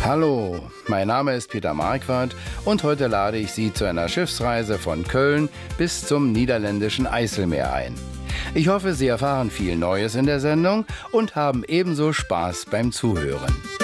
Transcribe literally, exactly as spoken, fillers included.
Hallo, mein Name ist Peter Marquardt und heute lade ich Sie zu einer Schiffsreise von Köln bis zum niederländischen Eiselmeer ein. Ich hoffe, Sie erfahren viel Neues in der Sendung und haben ebenso Spaß beim Zuhören.